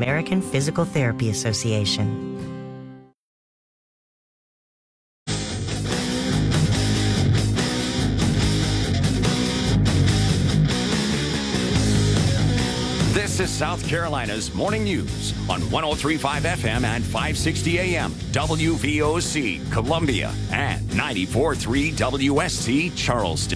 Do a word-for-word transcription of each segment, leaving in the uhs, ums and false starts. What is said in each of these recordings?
American Physical Therapy Association. This is South Carolina's Morning News on one oh three point five F M and five sixty A M W V O C Columbia and ninety-four point three W S C Charleston.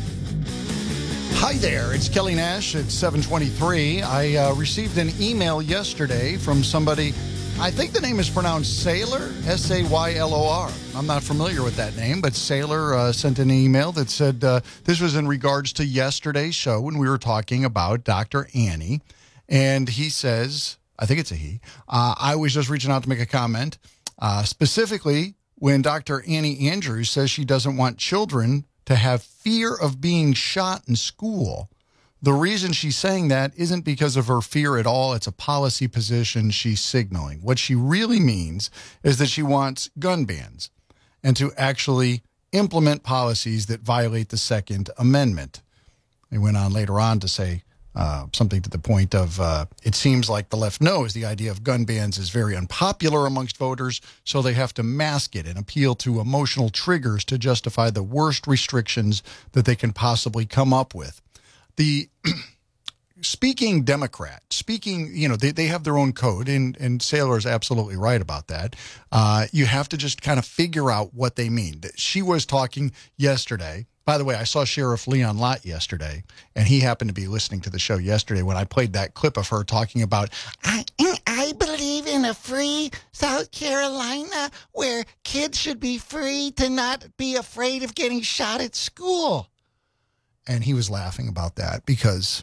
Hi there, it's Kelly Nash at seven twenty-three. I uh, received an email yesterday from somebody, I think the name is pronounced Saylor, S A Y L O R. I'm not familiar with that name, but Saylor uh, sent an email that said uh, this was in regards to yesterday's show when we were talking about Doctor Annie. And he says, I think it's a he, uh, I was just reaching out to make a comment, uh, specifically when Doctor Annie Andrews says she doesn't want children to have fear of being shot in school. The reason she's saying that isn't because of her fear at all. It's a policy position she's signaling. What she really means is that she wants gun bans and to actually implement policies that violate the Second Amendment. He went on later on to say, Uh, something to the point of uh, it seems like the left knows the idea of gun bans is very unpopular amongst voters, so they have to mask it and appeal to emotional triggers to justify the worst restrictions that they can possibly come up with. The speaking Democrat, speaking, you know, they, they have their own code, and, and Saylor is absolutely right about that. Uh, you have to just kind of figure out what they mean. She was talking yesterday. By the way, I saw Sheriff Leon Lott yesterday, and he happened to be listening to the show yesterday when I played that clip of her talking about, I, I believe in a free South Carolina where kids should be free to not be afraid of getting shot at school. And he was laughing about that because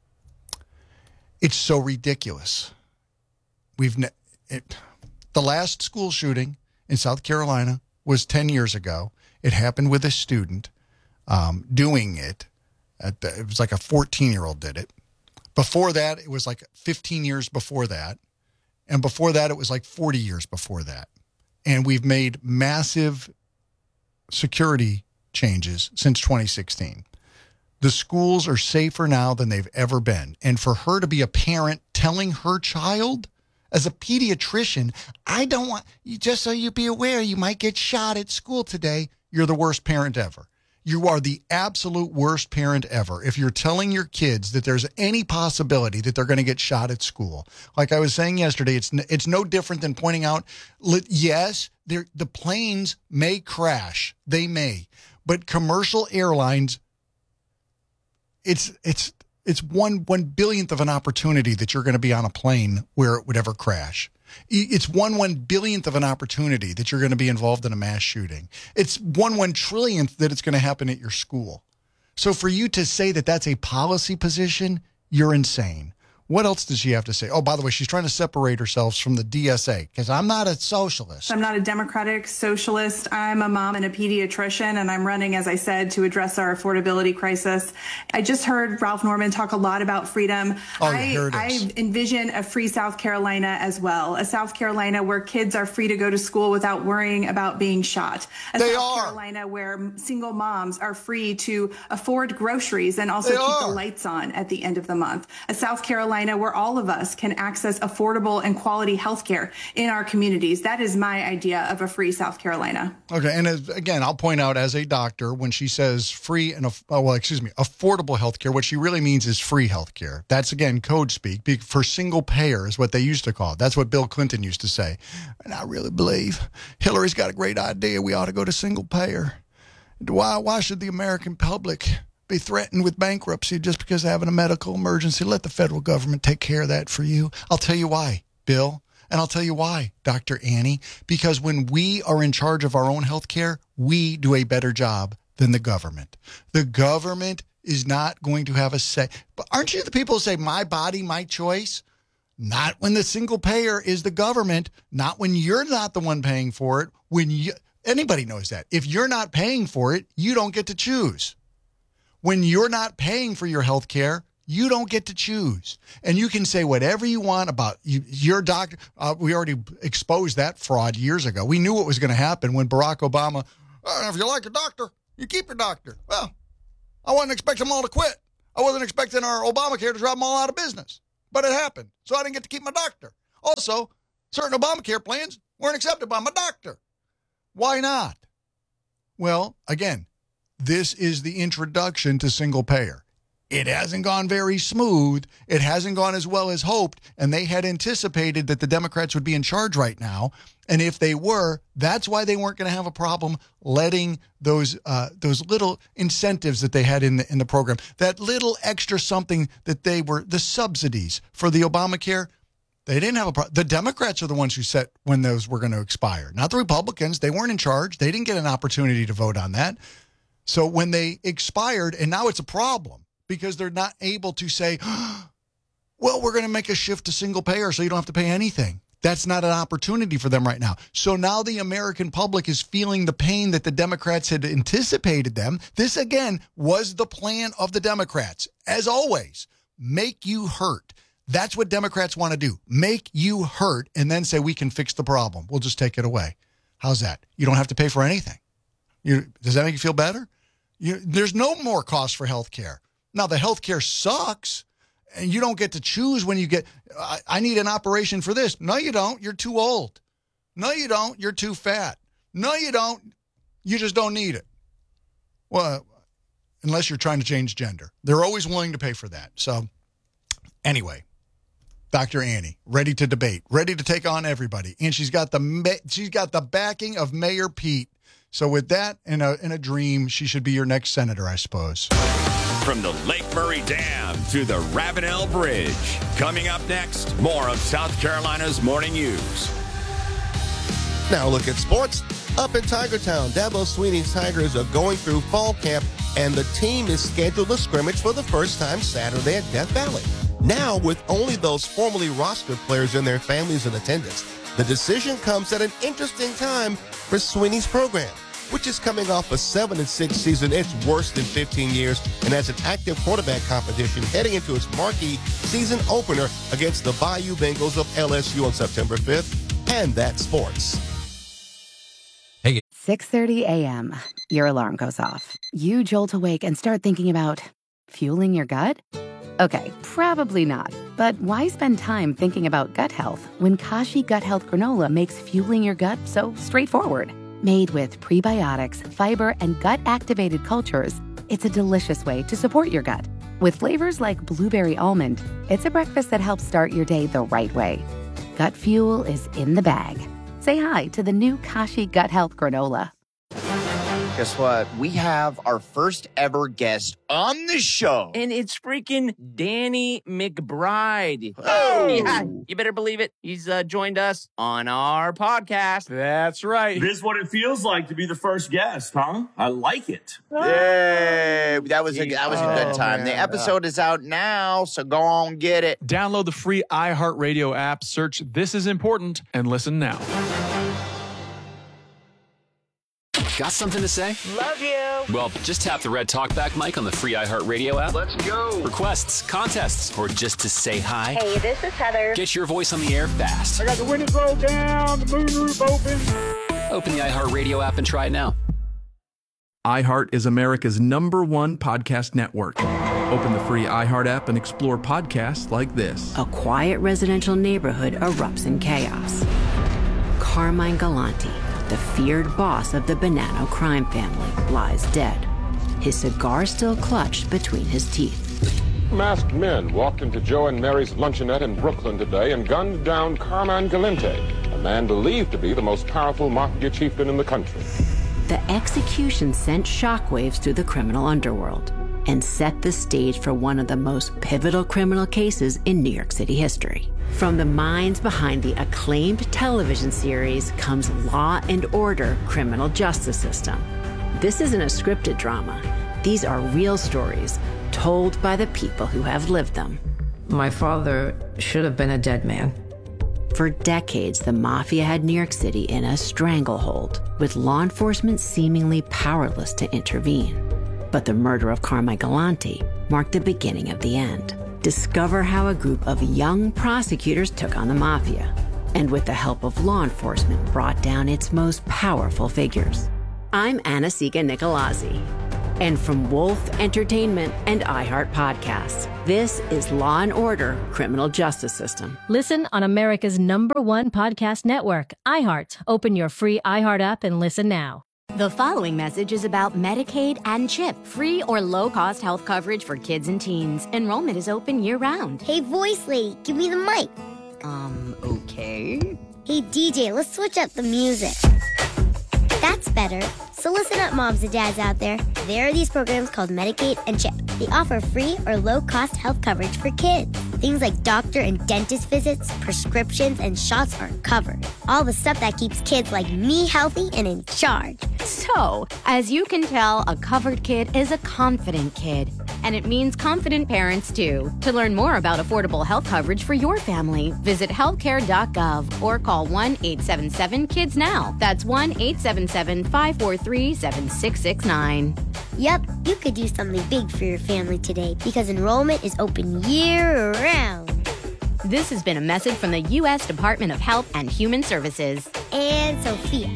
it's so ridiculous. We've ne- it, the last school shooting in South Carolina was ten years ago. It happened with a student. Um, doing it, at the, it was like a fourteen-year-old did it. Before that, it was like fifteen years before that. And before that, it was like forty years before that. And we've made massive security changes since twenty sixteen. The schools are safer now than they've ever been. And for her to be a parent telling her child, as a pediatrician, I don't want, just so you be aware, you might get shot at school today, you're the worst parent ever. You are the absolute worst parent ever if you're telling your kids that there's any possibility that they're going to get shot at school. Like I was saying yesterday, it's it's no different than pointing out, yes, the planes may crash. They may. But commercial airlines, it's it's it's one one billionth of an opportunity that you're going to be on a plane where it would ever crash. It's one one billionth of an opportunity that you're going to be involved in a mass shooting. It's one one trillionth that it's going to happen at your school. So for you to say that that's a policy position, you're insane. What else does she have to say? Oh, by the way, she's trying to separate herself from the D S A because I'm not a socialist. I'm not a democratic socialist. I'm a mom and a pediatrician, and I'm running, as I said, to address our affordability crisis. I just heard Ralph Norman talk a lot about freedom. Oh, yeah, I, here it is. I envision a free South Carolina as well, a South Carolina where kids are free to go to school without worrying about being shot. A they South are. Carolina where single moms are free to afford groceries and also they keep are. the lights on at the end of the month. A South Carolina where all of us can access affordable and quality health care in our communities. That is my idea of a free South Carolina. Okay. And as, again, I'll point out as a doctor, when she says free and, oh, well, excuse me, affordable health care, what she really means is free health care. That's, again, code speak for single payer is what they used to call it. That's what Bill Clinton used to say. And I really believe Hillary's got a great idea. We ought to go to single payer. Why, why should the American public be threatened with bankruptcy just because they're having a medical emergency? Let the federal government take care of that for you. I'll tell you why, Bill. And I'll tell you why, Doctor Annie. Because when we are in charge of our own health care, we do a better job than the government. The government is not going to have a say. But aren't you the people who say, my body, my choice? Not when the single payer is the government. Not when you're not the one paying for it. When you, anybody knows that. If you're not paying for it, you don't get to choose. When you're not paying for your health care, you don't get to choose. And you can say whatever you want about you, your doctor. Uh, we already exposed that fraud years ago. We knew what was going to happen when Barack Obama, oh, if you like your doctor, you keep your doctor. Well, I wasn't expecting them all to quit. I wasn't expecting our Obamacare to drive them all out of business. But it happened. So I didn't get to keep my doctor. Also, certain Obamacare plans weren't accepted by my doctor. Why not? Well, again, this is the introduction to single payer. It hasn't gone very smooth. It hasn't gone as well as hoped. And they had anticipated that the Democrats would be in charge right now. And if they were, that's why they weren't going to have a problem letting those uh, those little incentives that they had in the in the program, that little extra something that they were, the subsidies for the Obamacare, they didn't have a problem. The Democrats are the ones who set when those were going to expire, not the Republicans. They weren't in charge. They didn't get an opportunity to vote on that. So when they expired, and now it's a problem, because they're not able to say, well, we're going to make a shift to single payer so you don't have to pay anything. That's not an opportunity for them right now. So now the American public is feeling the pain that the Democrats had anticipated them. This, again, was the plan of the Democrats. As always, make you hurt. That's what Democrats want to do. Make you hurt and then say we can fix the problem. We'll just take it away. How's that? You don't have to pay for anything. You, does that make you feel better? You, there's no more cost for health care. Now, the health care sucks, and you don't get to choose when you get, I, I need an operation for this. No, you don't. You're too old. No, you don't. You're too fat. No, you don't. You just don't need it. Well, unless you're trying to change gender. They're always willing to pay for that. So, anyway, Doctor Annie, ready to debate, ready to take on everybody. And she's got the she's got the backing of Mayor Pete. So with that in a, in a dream, she should be your next senator, I suppose. From the Lake Murray Dam to the Ravenel Bridge. Coming up next, more of South Carolina's Morning News. Now look at sports. Up in Tigertown, Dabo Swinney's Tigers are going through fall camp, and the team is scheduled to scrimmage for the first time Saturday at Death Valley. Now, with only those formerly rostered players and their families in attendance, the decision comes at an interesting time for Swinney's program, which is coming off a seven and six season, its worst in fifteen years, and has an active quarterback competition heading into its marquee season opener against the Bayou Bengals of L S U on September fifth. And that's sports. Hey. six thirty a.m. Your alarm goes off. You jolt awake and start thinking about fueling your gut? Okay, probably not. But why spend time thinking about gut health when Kashi Gut Health Granola makes fueling your gut so straightforward? Made with prebiotics, fiber, and gut-activated cultures, it's a delicious way to support your gut. With flavors like blueberry almond, it's a breakfast that helps start your day the right way. Gut fuel is in the bag. Say hi to the new Kashi Gut Health Granola. Guess what? We have our first ever guest on the show. And it's freaking Danny McBride. Oh! Yeah, you better believe it. He's uh, joined us on our podcast. That's right. This is what it feels like to be the first guest, huh? I like it. Yay! That was a, that was a good time. Oh, the episode is out now, so go on, get it. Download the free iHeartRadio app, search This Is Important, and listen now. Got something to say? Love you. Well, just tap the red talkback mic on the free iHeartRadio app. Let's go. Requests, contests, or just to say hi. Hey, this is Heather. Get your voice on the air fast. I got the windows rolled down, the moonroof open. Open the iHeartRadio app and try it now. iHeart is America's number one podcast network. Open the free iHeart app and explore podcasts like this. A quiet residential neighborhood erupts in chaos. Carmine Galante, the feared boss of the Bonanno crime family, lies dead, his cigar still clutched between his teeth. Masked men walked into Joe and Mary's luncheonette in Brooklyn today and gunned down Carmine Galante, a man believed to be the most powerful mafia chieftain in the country. The execution sent shockwaves through the criminal underworld and set the stage for one of the most pivotal criminal cases in New York City history. From the minds behind the acclaimed television series comes Law and Order: Criminal Justice System. This isn't a scripted drama. These are real stories told by the people who have lived them. My father should have been a dead man. For decades, the mafia had New York City in a stranglehold, with law enforcement seemingly powerless to intervene. But the murder of Carmine Galante marked the beginning of the end. Discover how a group of young prosecutors took on the mafia, and with the help of law enforcement, brought down its most powerful figures. I'm Anna-Sigga Nicolazzi. And from Wolf Entertainment and iHeart Podcasts, this is Law and Order: Criminal Justice System. Listen on America's number one podcast network, iHeart. Open your free iHeart app and listen now. The following message is about Medicaid and CHIP, free or low-cost health coverage for kids and teens. Enrollment is open year-round. Hey, voice lady, give me the mic. Um, okay. Hey, D J, let's switch up the music. That's better. So listen up, moms and dads out there. There are these programs called Medicaid and CHIP. They offer free or low-cost health coverage for kids. Things like doctor and dentist visits, prescriptions, and shots are covered. All the stuff that keeps kids like me healthy and in charge. So, as you can tell, a covered kid is a confident kid. And it means confident parents, too. To learn more about affordable health coverage for your family, visit healthcare dot gov or call one eight seven seven kids now. That's one eight seven seven, five four three, seven six six nine. Yep, you could do something big for your family today because enrollment is open year-round. This has been a message from the U S Department of Health and Human Services. And Sophia.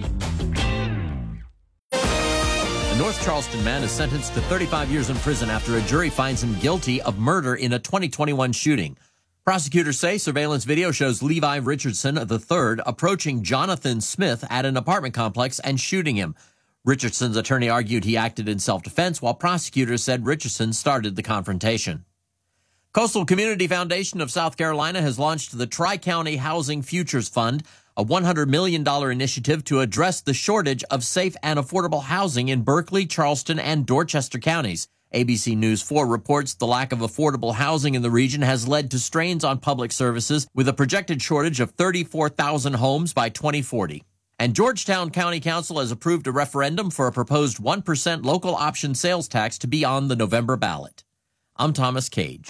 A North Charleston man is sentenced to thirty-five years in prison after a jury finds him guilty of murder in a twenty twenty-one shooting. Prosecutors say surveillance video shows Levi Richardson the third approaching Jonathan Smith at an apartment complex and shooting him. Richardson's attorney argued he acted in self-defense, while prosecutors said Richardson started the confrontation. Coastal Community Foundation of South Carolina has launched the Tri-County Housing Futures Fund, a one hundred million dollars initiative to address the shortage of safe and affordable housing in Berkeley, Charleston, and Dorchester counties. A B C News four reports the lack of affordable housing in the region has led to strains on public services, with a projected shortage of thirty-four thousand homes by twenty forty. And Georgetown County Council has approved a referendum for a proposed one percent local option sales tax to be on the November ballot. I'm Thomas Cage.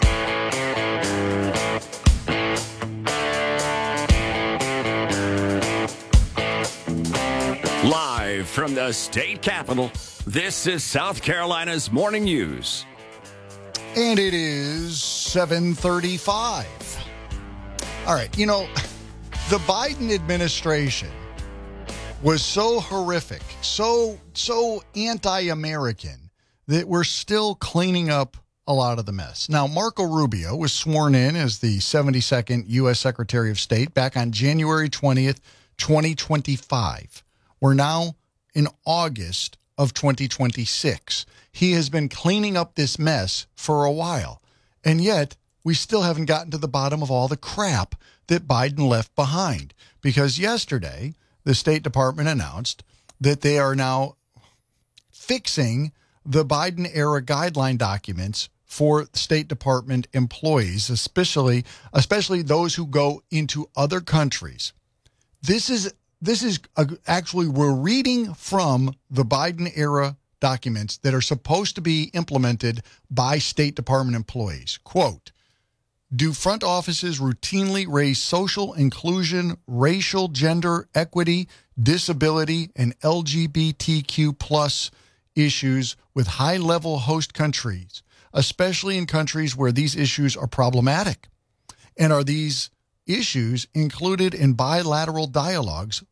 Live from the state capitol, this is South Carolina's Morning News. And it is seven thirty-five. All right, you know, the Biden administration was so horrific, so, so anti-American that we're still cleaning up a lot of the mess. Now, Marco Rubio was sworn in as the seventy-second U S Secretary of State back on January twentieth, twenty twenty-five. We're now in August of twenty twenty-six. He has been cleaning up this mess for a while, and yet we still haven't gotten to the bottom of all the crap that Biden left behind, because yesterday the State Department announced that they are now fixing the Biden-era guideline documents for State Department employees, especially especially those who go into other countries. This is this is a, actually we're reading from the Biden-era documents that are supposed to be implemented by State Department employees. Quote, do front offices routinely raise social inclusion, racial, gender, equity, disability, and L G B T Q plus issues with high-level host countries, especially in countries where these issues are problematic? And are these issues included in bilateral dialogues?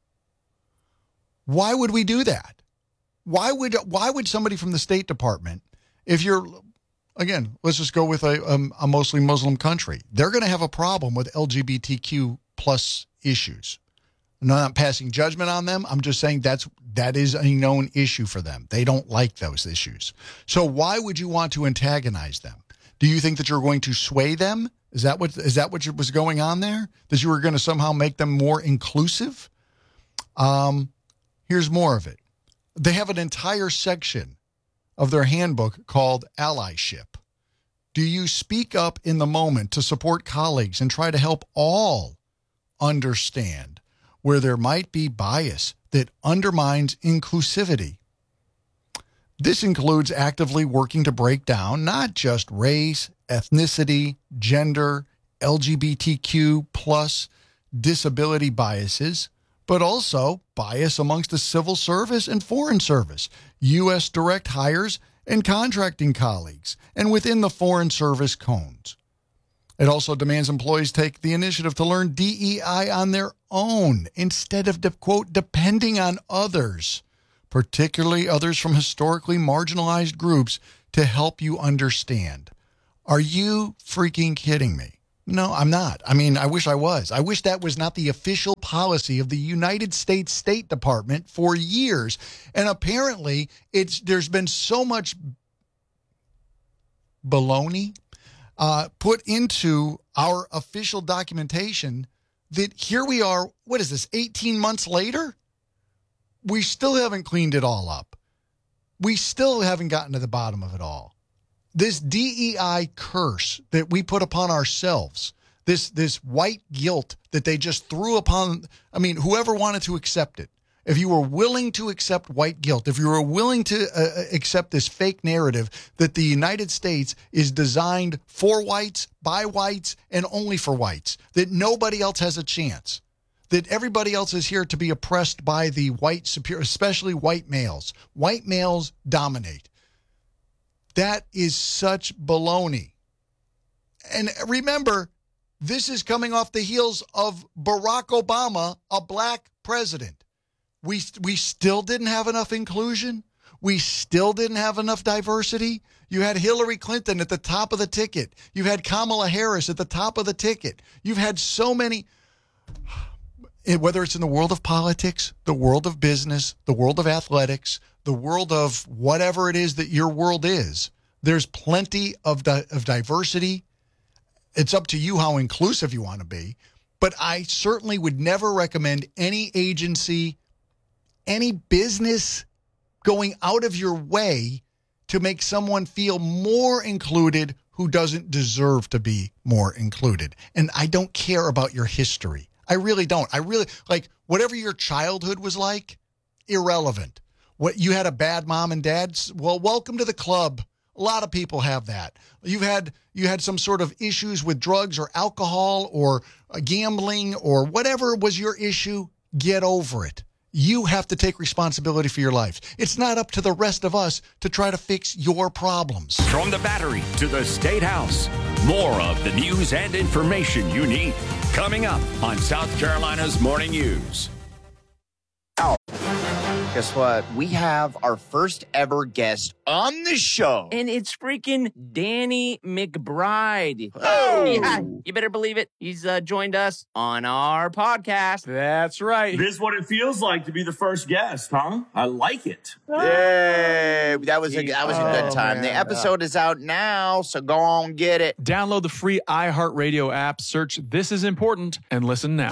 Why would we do that? Why would why would somebody from the State Department, if you're, again, let's just go with a, um, a mostly Muslim country, they're going to have a problem with L G B T Q plus issues. I'm not passing judgment on them. I'm just saying that's that is a known issue for them. They don't like those issues. So why would you want to antagonize them? Do you think that you're going to sway them? Is that what is that what was going on there? That you were going to somehow make them more inclusive? Um, here's more of it. They have an entire section of their handbook called allyship. Do you speak up in the moment to support colleagues and try to help all understand where there might be bias that undermines inclusivity? This includes actively working to break down not just race, ethnicity, gender, L G B T Q plus disability biases, but also bias amongst the civil service and foreign service, U S direct hires and contracting colleagues, and within the foreign service cones. It also demands employees take the initiative to learn D E I on their own instead of, quote, depending on others. particularly others from historically marginalized groups, to help you understand. Are you freaking kidding me? No, I'm not. I mean, I wish I was. I wish that was not the official policy of the United States State Department for years. And apparently, it's there's been so much baloney uh, put into our official documentation that here we are, what is this, eighteen months later? We still haven't cleaned it all up. We still haven't gotten to the bottom of it all. This D E I curse that we put upon ourselves, this this white guilt that they just threw upon, I mean, whoever wanted to accept it, if you were willing to accept white guilt, if you were willing to uh, accept this fake narrative that the United States is designed for whites, by whites, and only for whites, that nobody else has a chance, that everybody else is here to be oppressed by the white superior, especially white males. White males dominate. That is such baloney. And remember, this is coming off the heels of Barack Obama, a black president. We we still didn't have enough inclusion. We still didn't have enough diversity. You had Hillary Clinton at the top of the ticket. You've had Kamala Harris at the top of the ticket. You've had so many, whether it's in the world of politics, the world of business, the world of athletics, the world of whatever it is that your world is, there's plenty of di- of diversity. It's up to you how inclusive you want to be. But I certainly would never recommend any agency, any business going out of your way to make someone feel more included who doesn't deserve to be more included. And I don't care about your history. I really don't. I really, like, whatever your childhood was like, irrelevant. What, you had a bad mom and dad? Well, welcome to the club. A lot of people have that. You've had you had some sort of issues with drugs or alcohol or gambling or whatever was your issue. Get over it. You have to take responsibility for your life. It's not up to the rest of us to try to fix your problems. From the Battery to the State House, more of the news and information you need coming up on South Carolina's Morning News. Guess what? We have our first ever guest on the show. And it's freaking Danny McBride. Oh! Yeah, you better believe it. He's uh, joined us on our podcast. That's right. This is what it feels like to be the first guest, huh? I like it. Yay! That was a that was a good Oh, time. man. The episode is out now, so go on get it. Download the free iHeartRadio app, search This Is Important, and listen now.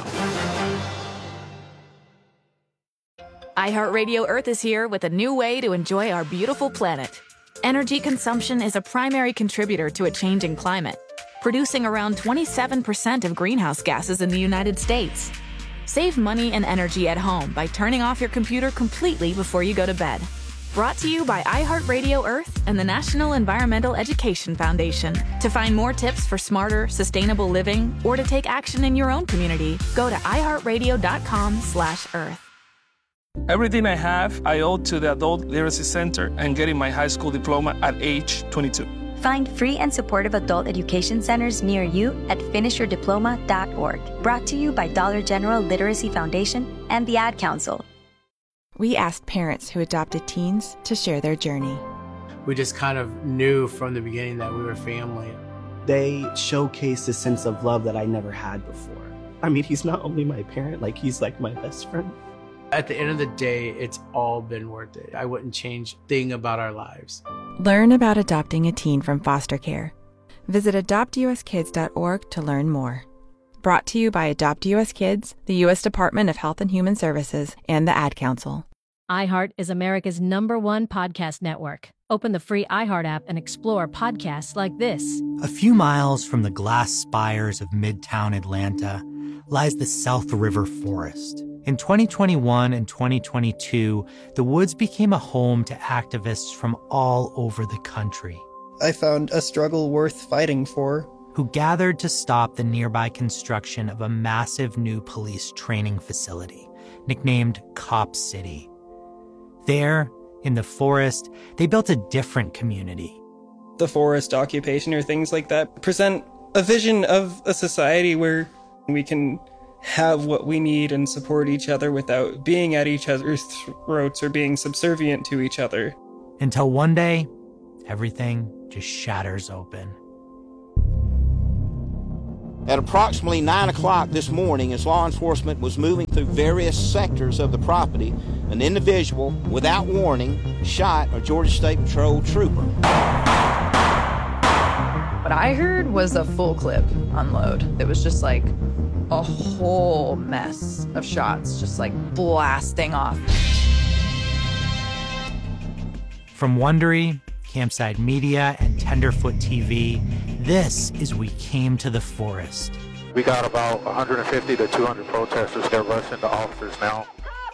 iHeartRadio Earth is here with a new way to enjoy our beautiful planet. Energy consumption is a primary contributor to a changing climate, producing around twenty-seven percent of greenhouse gases in the United States. Save money and energy at home by turning off your computer completely before you go to bed. Brought to you by iHeartRadio Earth and the National Environmental Education Foundation. To find more tips for smarter, sustainable living or to take action in your own community, go to iHeartRadio.com slash Earth. Everything I have, I owe to the Adult Literacy Center and getting my high school diploma at age twenty-two. Find free and supportive adult education centers near you at finish your diploma dot org. Brought to you by Dollar General Literacy Foundation and the Ad Council. We asked parents who adopted teens to share their journey. We just kind of knew from the beginning that we were family. They showcased a sense of love that I never had before. I mean, he's not only my parent, like he's like my best friend. At the end of the day, it's all been worth it. I wouldn't change a thing about our lives. Learn about adopting a teen from foster care. Visit adopt u s kids dot org to learn more. Brought to you by Adopt U S Kids, the U S Department of Health and Human Services, and the Ad Council. iHeart is America's number one podcast network. Open the free iHeart app and explore podcasts like this. A few miles from the glass spires of Midtown Atlanta lies the South River Forest. In twenty twenty-one and twenty twenty-two, the woods became a home to activists from all over the country. I found a struggle worth fighting for. Who gathered to stop the nearby construction of a massive new police training facility, nicknamed Cop City. There, in the forest, they built a different community. The forest occupation or things like that present a vision of a society where we can have what we need and support each other without being at each other's throats or being subservient to each other. Until one day, everything just shatters open. At approximately nine o'clock this morning, as law enforcement was moving through various sectors of the property, an individual, without warning, shot a Georgia State Patrol trooper. What I heard was a full clip unload. It was just like a whole mess of shots, just like blasting off. From Wondery, Campside Media, and Tenderfoot T V, this is We Came to the Forest. We got about one hundred fifty to two hundred protesters. They're rushing the officers now.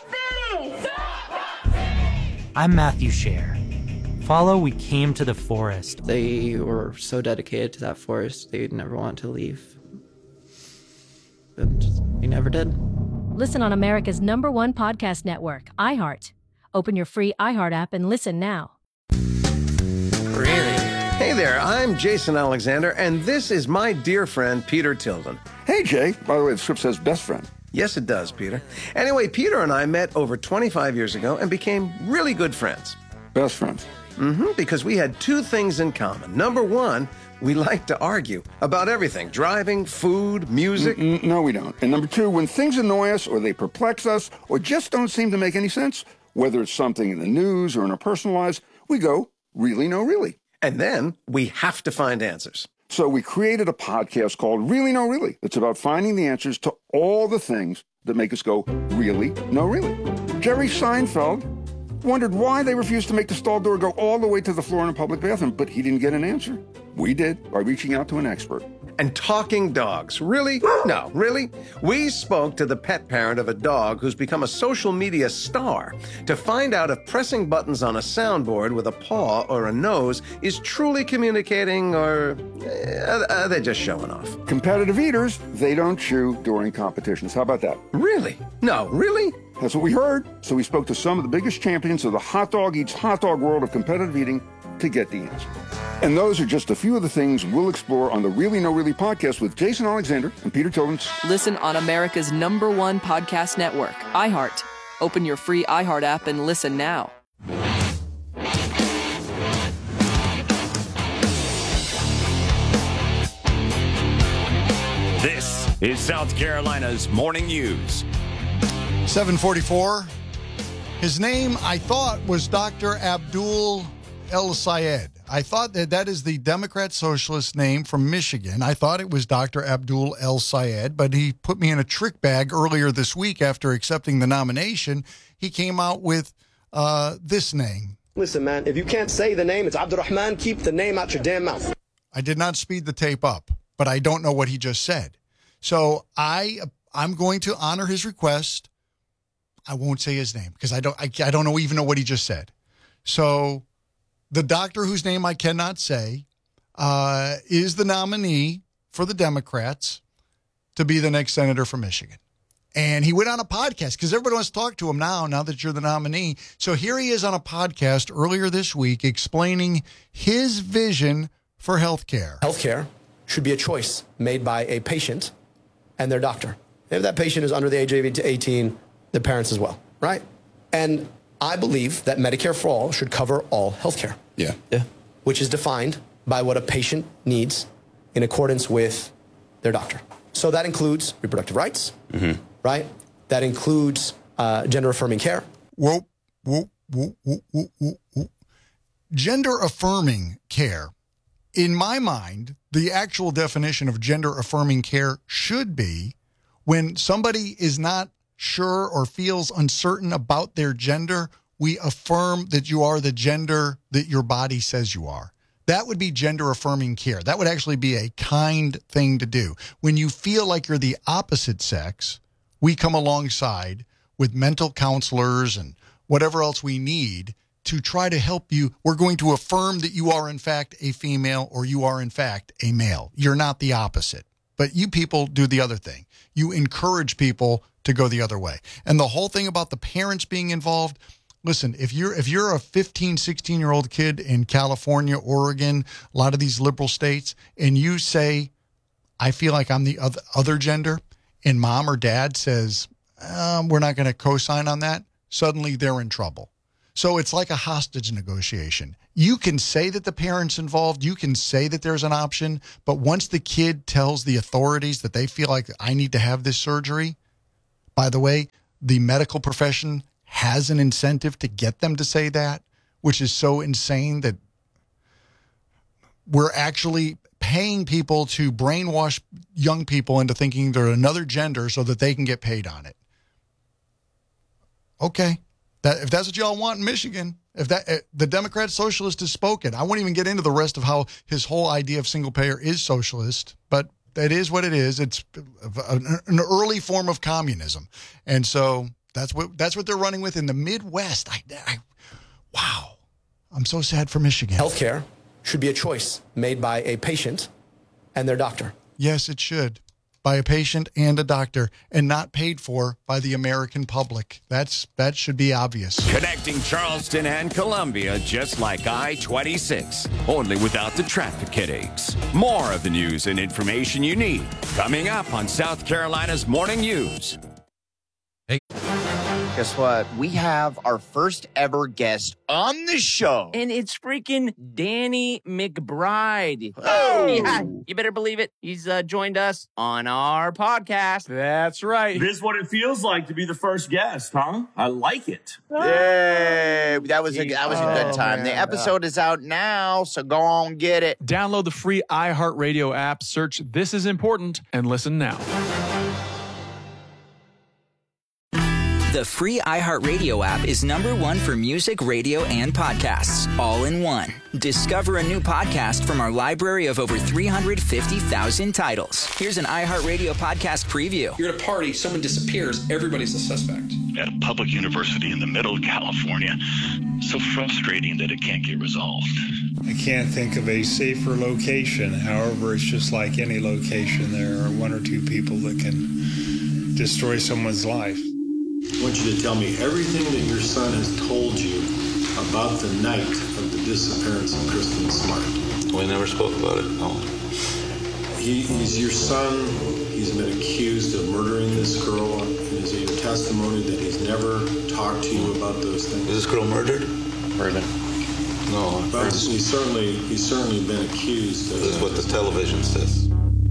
I'm Matthew Scher. Follow We Came to the Forest. They were so dedicated to that forest, they'd never want to leave. And they never did. Listen on America's number one podcast network, iHeart. Open your free iHeart app and listen now. Really? Hey there, I'm Jason Alexander, and this is my dear friend, Peter Tilden. Hey, Jay. By the way, the script says best friend. Yes, it does, Peter. Anyway, Peter and I met over twenty-five years ago and became really good friends. Best friends? Mm-hmm, because we had two things in common. Number one, we like to argue about everything. Driving, food, music. Mm-mm, no, we don't. And number two, when things annoy us or they perplex us or just don't seem to make any sense, whether it's something in the news or in our personal lives, we go, really, no, really. And then we have to find answers. So we created a podcast called Really, No, Really. It's about finding the answers to all the things that make us go, really, no, really. Jerry Seinfeld wondered why they refused to make the stall door go all the way to the floor in a public bathroom, but he didn't get an answer. We did, by reaching out to an expert. And talking dogs. Really? No, really? We spoke to the pet parent of a dog who's become a social media star to find out if pressing buttons on a soundboard with a paw or a nose is truly communicating, or uh, are they just showing off? Competitive eaters, they don't chew during competitions. How about that? Really? No, really? That's what we heard. So we spoke to some of the biggest champions of the hot dog eats hot dog world of competitive eating to get the answer. And those are just a few of the things we'll explore on the Really No Really podcast with Jason Alexander and Peter Tilden. Listen on America's number one podcast network, iHeart. Open your free iHeart app and listen now. This is South Carolina's Morning News. seven forty-four. His name, I thought, was Doctor Abdul El-Sayed. I thought that that is the Democrat Socialist name from Michigan. I thought it was Doctor Abdul El-Sayed, but he put me in a trick bag earlier this week after accepting the nomination. He came out with uh, this name. Listen, man, if you can't say the name, it's Abdurrahman. Keep the name out your damn mouth. I did not speed the tape up, but I don't know what he just said. So I, I'm going to honor his request. I won't say his name because I don't, I, I don't know even know what he just said. So the doctor whose name I cannot say uh, is the nominee for the Democrats to be the next senator from Michigan. And he went on a podcast because everybody wants to talk to him now, now that you're the nominee. So here he is on a podcast earlier this week explaining his vision for healthcare. Healthcare should be a choice made by a patient and their doctor. If that patient is under the age of eighteen, the parents as well, right? And I believe that Medicare for All should cover all healthcare. Yeah. Yeah. Which is defined by what a patient needs in accordance with their doctor. So that includes reproductive rights, mm-hmm. right? That includes uh, gender-affirming care. Whoa, whoa, whoa, whoa, whoa, whoa, whoa. Gender-affirming care. In my mind, the actual definition of gender-affirming care should be when somebody is not sure or feels uncertain about their gender, we affirm that you are the gender that your body says you are. That would be gender-affirming care. That would actually be a kind thing to do. When you feel like you're the opposite sex, we come alongside with mental counselors and whatever else we need to try to help you. We're going to affirm that you are, in fact, a female or you are, in fact, a male. You're not the opposite. But you people do the other thing. You encourage people to go the other way. And the whole thing about the parents being involved, listen, if you're if you're a fifteen, sixteen-year-old kid in California, Oregon, a lot of these liberal states, and you say, I feel like I'm the other, other gender, and mom or dad says, um, we're not going to co-sign on that, suddenly they're in trouble. So it's like a hostage negotiation. You can say that the parent's involved. You can say that there's an option. But once the kid tells the authorities that they feel like I need to have this surgery, by the way, the medical profession has an incentive to get them to say that, which is so insane that we're actually paying people to brainwash young people into thinking they're another gender so that they can get paid on it. Okay. That, if that's what y'all want in Michigan, if that uh, the Democrat socialist has spoken, I won't even get into the rest of how his whole idea of single payer is socialist, but it is what it is. It's an, an early form of communism, and so that's what that's what they're running with in the Midwest. I, I wow, I'm so sad for Michigan. Healthcare should be a choice made by a patient and their doctor. Yes, it should. By a patient and a doctor, and not paid for by the American public. That's that should be obvious. Connecting Charleston and Columbia just like I twenty-six, only without the traffic headaches. More of the news and information you need coming up on South Carolina's Morning News. Hey. Guess what? We have our first ever guest on the show. And it's freaking Danny McBride. Oh! Yeah, you better believe it. He's uh, joined us on our podcast. That's right. This is what it feels like to be the first guest, huh? I like it. Yay! That was a, that was a good Oh, time. man. The episode is out now, so go on, get it. Download the free iHeartRadio app, search This Is Important, and listen now. The free iHeartRadio app is number one for music, radio, and podcasts, all in one. Discover a new podcast from our library of over three hundred fifty thousand titles. Here's an iHeartRadio podcast preview. You're at a party, someone disappears, everybody's a suspect. At a public university in the middle of California. So frustrating that it can't get resolved. I can't think of a safer location. However, it's just like any location. There are one or two people that can destroy someone's life. I want you to tell me everything that your son has told you about the night of the disappearance of Kristen Smart. We never spoke about it, no. He, he's your son. He's been accused of murdering this girl. And is it your testimony that he's never talked to you about those things? Is this girl murdered? Murdered. No. But he's certainly, he's certainly been accused of This is what the television says.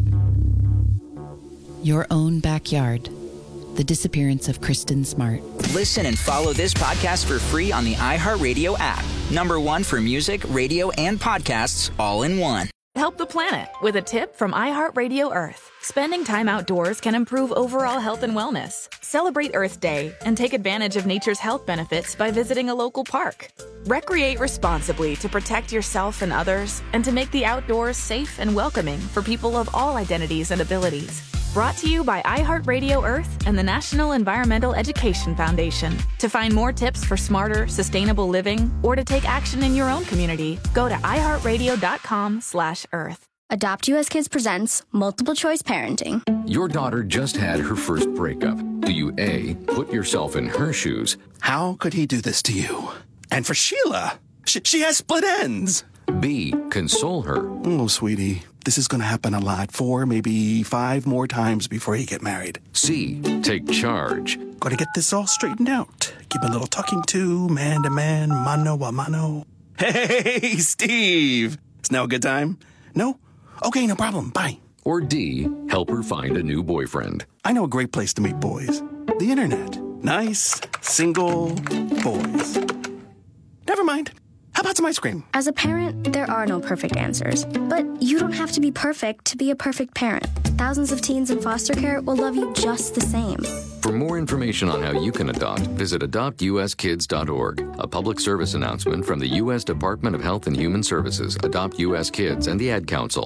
Your own backyard. The disappearance of Kristen Smart. Listen and follow this podcast for free on the iHeartRadio app. Number one for music, radio, and podcasts, all in one. Help the planet with a tip from iHeartRadio Earth. Spending time outdoors can improve overall health and wellness. Celebrate Earth Day and take advantage of nature's health benefits by visiting a local park. Recreate responsibly to protect yourself and others, and to make the outdoors safe and welcoming for people of all identities and abilities. Brought to you by iHeartRadio Earth and the National Environmental Education Foundation. To find more tips for smarter, sustainable living, or to take action in your own community, go to iHeartRadio.com slash Earth. Adopt U S Kids presents Multiple Choice Parenting. Your daughter just had her first breakup. Do you A, put yourself in her shoes? How could he do this to you? And for Sheila, she, she has split ends. B, console her. Oh, sweetie, this is going to happen a lot. Four, maybe five more times before you get married. C, take charge. Got to get this all straightened out. Give a little talking to, man to man, mano a mano. Hey, Steve. Is now a good time? No? Okay, no problem. Bye. Or D, help her find a new boyfriend. I know a great place to meet boys. The internet. Nice, single boys. Never mind. How about some ice cream? As a parent, there are no perfect answers. But you don't have to be perfect to be a perfect parent. Thousands of teens in foster care will love you just the same. For more information on how you can adopt, visit adopt u s kids dot org. A public service announcement from the U S Department of Health and Human Services, Adopt U S Kids, and the Ad Council.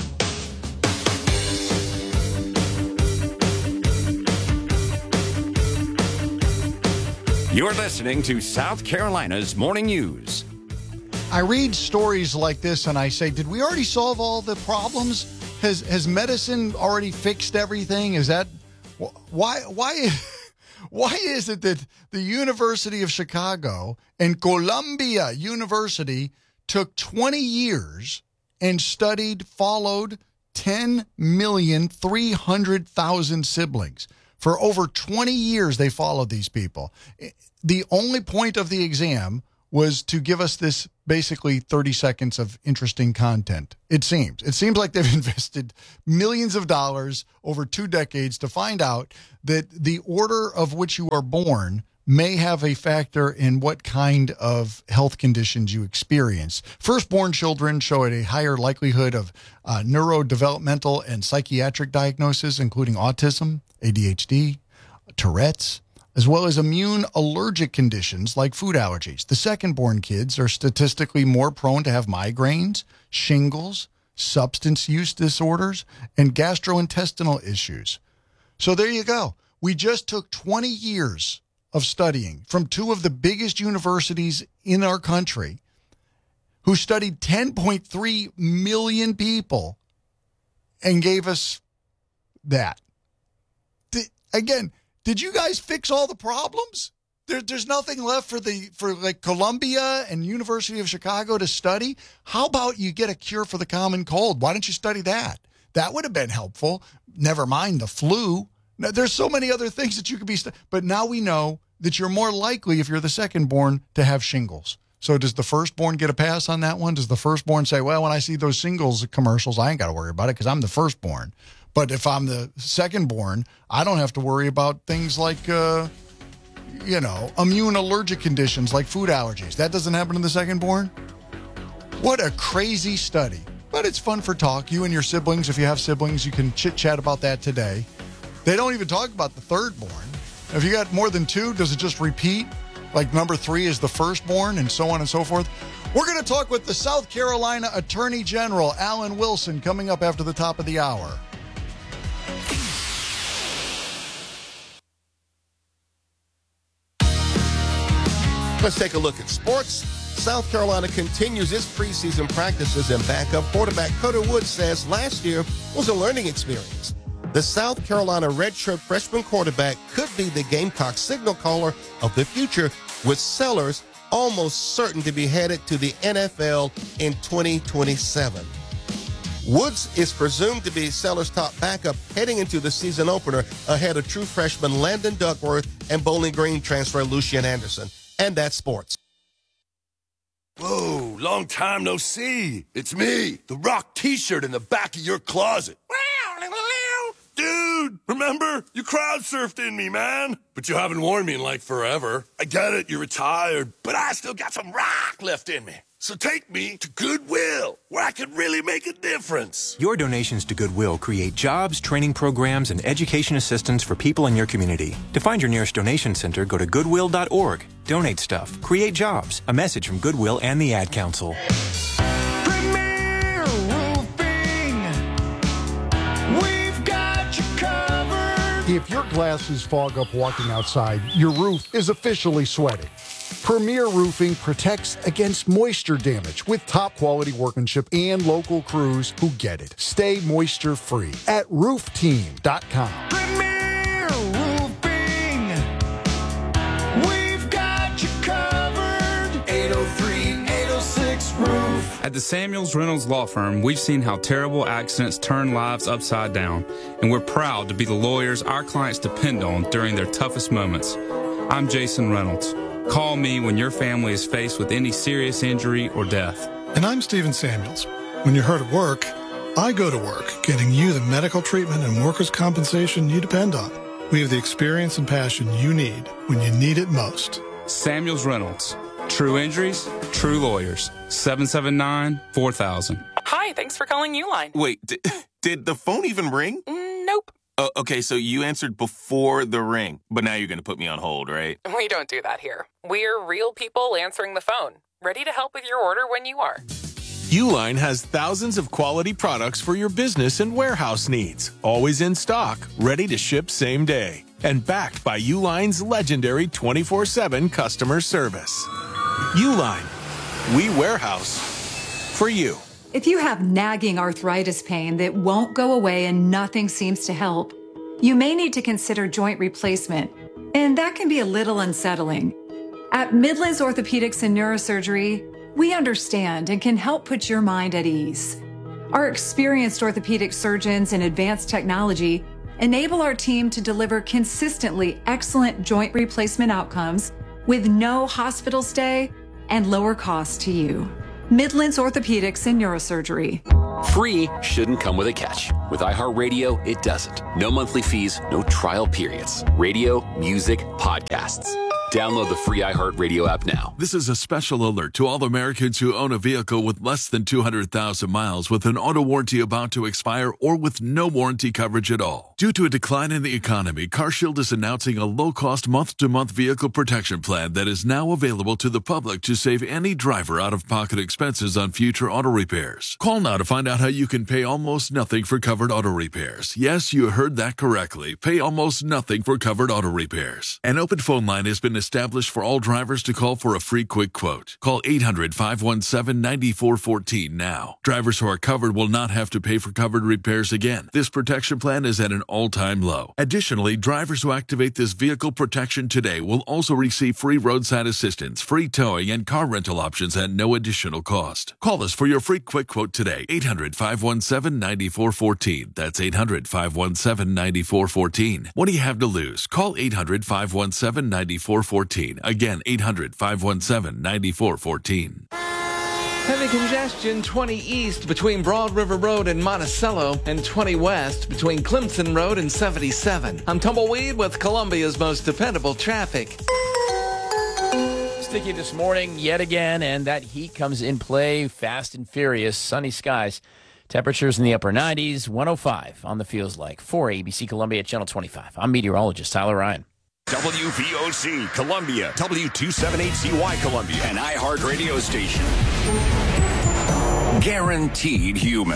You're listening to South Carolina's Morning News. I read stories like this and I say, did we already solve all the problems? Has has medicine already fixed everything? Is that why why why is it that the University of Chicago and Columbia University took twenty years and studied, followed ten million three hundred thousand siblings. For over twenty years, they followed these people. The only point of the exam was to give us this basically thirty seconds of interesting content. It seems. It seems like they've invested millions of dollars over two decades to find out that the order of which you are born may have a factor in what kind of health conditions you experience. Firstborn children show a higher likelihood of uh, neurodevelopmental and psychiatric diagnoses, including autism, A D H D, Tourette's, as well as immune allergic conditions like food allergies. The second-born kids are statistically more prone to have migraines, shingles, substance use disorders, and gastrointestinal issues. So there you go. We just took twenty years of studying from two of the biggest universities in our country, who studied ten point three million people and gave us that. The, again, did you guys fix all the problems? There, there's nothing left for the for like Columbia and University of Chicago to study. How about you get a cure for the common cold? Why don't you study that? That would have been helpful. Never mind the flu. Now, there's so many other things that you could be stu- but now we know that you're more likely, if you're the second-born, to have shingles. So does the firstborn get a pass on that one? Does the firstborn say, well, when I see those shingles commercials, I ain't got to worry about it because I'm the firstborn. But if I'm the second-born, I don't have to worry about things like, uh, you know, immune allergic conditions like food allergies. That doesn't happen in the second-born? What a crazy study. But it's fun for talk. You and your siblings, if you have siblings, you can chit-chat about that today. They don't even talk about the third-born. If you got more than two, does it just repeat? Like number three is the firstborn and so on and so forth? We're going to talk with the South Carolina Attorney General, Alan Wilson, coming up after the top of the hour. Let's take a look at sports. South Carolina continues its preseason practices, and backup quarterback Cutter Woods says last year was a learning experience. The South Carolina redshirt freshman quarterback could be the Gamecock signal caller of the future, with Sellers almost certain to be headed to the N F L in twenty twenty-seven. Woods is presumed to be Sellers' top backup heading into the season opener ahead of true freshman Landon Duckworth and Bowling Green transfer Lucian Anderson. And that's sports. Whoa, long time no see. It's me, the Rock t-shirt in the back of your closet. Dude, remember? You crowd surfed in me, man. But you haven't worn me in like forever. I get it, you're retired, but I still got some rock left in me. So take me to Goodwill, where I can really make a difference. Your donations to Goodwill create jobs, training programs, and education assistance for people in your community. To find your nearest donation center, go to goodwill dot org. Donate stuff. Create jobs. A message from Goodwill and the Ad Council. Premier Roofing. We've got you covered. If your glasses fog up walking outside, your roof is officially sweating. Premier Roofing protects against moisture damage with top quality workmanship and local crews who get it. Stay moisture free at roof team dot com. Premier Roofing. We've got you covered. eight oh three, eight oh six Roof. At the Samuels Reynolds Law Firm, we've seen how terrible accidents turn lives upside down, and we're proud to be the lawyers our clients depend on during their toughest moments. I'm Jason Reynolds. Call me when your family is faced with any serious injury or death. And I'm Stephen Samuels. When you're hurt at work, I go to work, getting you the medical treatment and workers' compensation you depend on. We have the experience and passion you need when you need it most. Samuels Reynolds. True injuries, true lawyers. seven seven nine, four thousand. Hi, thanks for calling Uline. Wait, did, did the phone even ring? Mm, nope. Uh, okay, so you answered before the ring, but now you're going to put me on hold, right? We don't do that here. We're real people answering the phone, ready to help with your order when you are. Uline has thousands of quality products for your business and warehouse needs, always in stock, ready to ship same day, and backed by Uline's legendary twenty-four seven customer service. Uline, we warehouse for you. If you have nagging arthritis pain that won't go away and nothing seems to help, you may need to consider joint replacement, and that can be a little unsettling. At Midlands Orthopedics and Neurosurgery, we understand and can help put your mind at ease. Our experienced orthopedic surgeons and advanced technology enable our team to deliver consistently excellent joint replacement outcomes with no hospital stay and lower costs to you. Midlands Orthopedics and Neurosurgery. Free shouldn't come with a catch. With iHeartRadio, it doesn't. No monthly fees, no trial periods. Radio, music, podcasts. Download the free iHeartRadio app now. This is a special alert to all Americans who own a vehicle with less than two hundred thousand miles with an auto warranty about to expire or with no warranty coverage at all. Due to a decline in the economy, CarShield is announcing a low-cost month-to-month vehicle protection plan that is now available to the public to save any driver out-of-pocket expenses on future auto repairs. Call now to find out how you can pay almost nothing for covered auto repairs. Yes, you heard that correctly. Pay almost nothing for covered auto repairs. An open phone line has been established for all drivers to call for a free quick quote. Call eight hundred, five one seven, nine four one four now. Drivers who are covered will not have to pay for covered repairs again. This protection plan is at an all-time low. Additionally, drivers who activate this vehicle protection today will also receive free roadside assistance, free towing, and car rental options at no additional cost. Call us for your free quick quote today. eight hundred, five one seven, nine four one four. That's eight hundred, five one seven, nine four one four. What do you have to lose? Call eight hundred, five one seven, nine four one four. Again, eight hundred, five one seven, nine four one four. Heavy congestion twenty east between Broad River Road and Monticello, and twenty west between Clemson Road and seventy-seven. I'm Tumbleweed with Columbia's most dependable traffic. Sticky this morning yet again, and that heat comes in play fast and furious. Sunny skies. Temperatures in the upper nineties, one oh five on the feels like. For A B C Columbia Channel twenty-five, I'm meteorologist Tyler Ryan. W V O C Columbia, W two seventy-eight C Y Columbia, an iHeart radio station. Guaranteed human.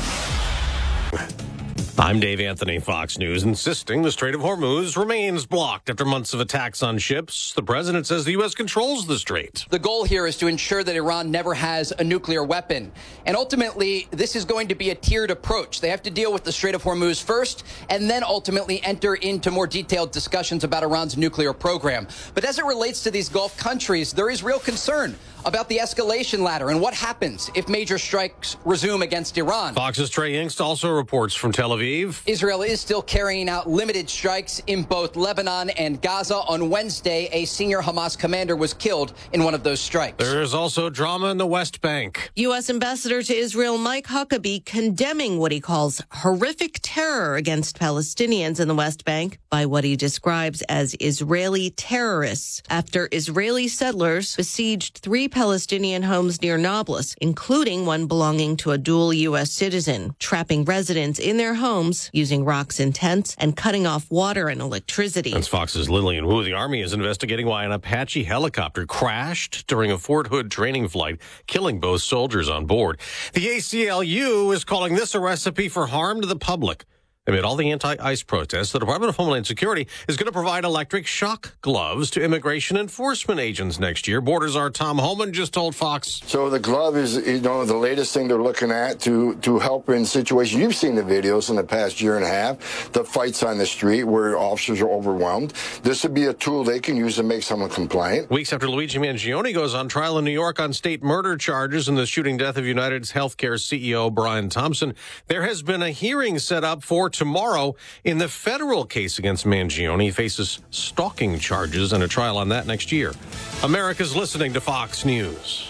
I'm Dave Anthony, Fox News, insisting the Strait of Hormuz remains blocked after months of attacks on ships. The president says the U S controls the strait. The goal here is to ensure that Iran never has a nuclear weapon. And ultimately, this is going to be a tiered approach. They have to deal with the Strait of Hormuz first, and then ultimately enter into more detailed discussions about Iran's nuclear program. But as it relates to these Gulf countries, there is real concern about the escalation ladder and what happens if major strikes resume against Iran. Fox's Trey Yingst also reports from Tel Aviv. Israel is still carrying out limited strikes in both Lebanon and Gaza. On Wednesday, a senior Hamas commander was killed in one of those strikes. There's also drama in the West Bank. U S Ambassador to Israel Mike Huckabee condemning what he calls horrific terror against Palestinians in the West Bank by what he describes as Israeli terrorists after Israeli settlers besieged three Palestinian homes near Nablus, including one belonging to a dual U S citizen, trapping residents in their homes using rocks and tents and cutting off water and electricity. That's Fox's Lillian Wu. The Army is investigating why an Apache helicopter crashed during a Fort Hood training flight, killing both soldiers on board. The A C L U is calling this a recipe for harm to the public. Amid all the anti-ICE protests, the Department of Homeland Security is going to provide electric shock gloves to immigration enforcement agents next year. Borders Czar Tom Homan just told Fox. So the glove is, you know, the latest thing they're looking at to, to help in situations. You've seen the videos in the past year and a half, the fights on the street where officers are overwhelmed. This would be a tool they can use to make someone compliant. Weeks after Luigi Mangione goes on trial in New York on state murder charges in the shooting death of United's healthcare C E O Brian Thompson, there has been a hearing set up for tomorrow in the federal case against Mangione. He faces stalking charges and a trial on that next year. America's listening to Fox News.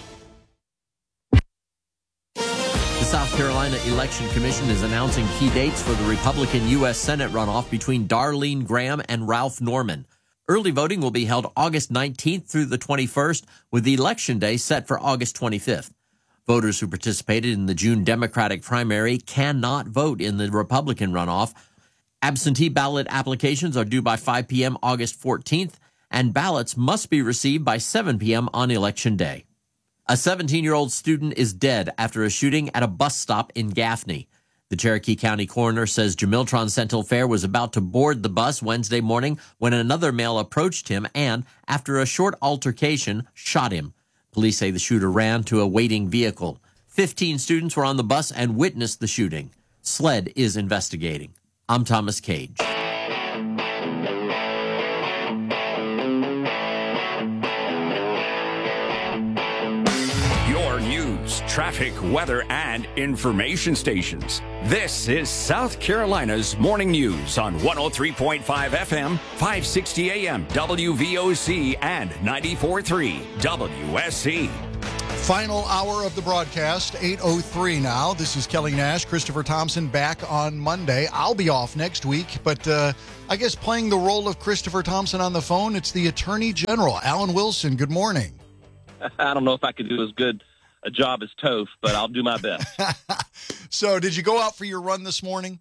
The South Carolina Election Commission is announcing key dates for the Republican U S Senate runoff between Darlene Graham and Ralph Norman. Early voting will be held August nineteenth through the twenty-first, with the Election Day set for August twenty-fifth. Voters who participated in the June Democratic primary cannot vote in the Republican runoff. Absentee ballot applications are due by five p.m. August fourteenth, and ballots must be received by seven p.m. on Election Day. A seventeen-year-old student is dead after a shooting at a bus stop in Gaffney. The Cherokee County coroner says Jamiltron Central Fair was about to board the bus Wednesday morning when another male approached him and, after a short altercation, shot him. Police say the shooter ran to a waiting vehicle. Fifteen students were on the bus and witnessed the shooting. SLED is investigating. I'm Thomas Cage. Your news news, traffic, weather, and information stations. This is South Carolina's Morning News on one oh three point five F M, five sixty A M, W V O C, and ninety-four point three W S C. Final hour of the broadcast, eight oh three now. This is Kelly Nash, Christopher Thompson back on Monday. I'll be off next week, but uh, I guess playing the role of Christopher Thompson on the phone, it's the Attorney General, Alan Wilson. Good morning. I don't know if I could do as good a job as Toph, but I'll do my best. So did you go out for your run this morning?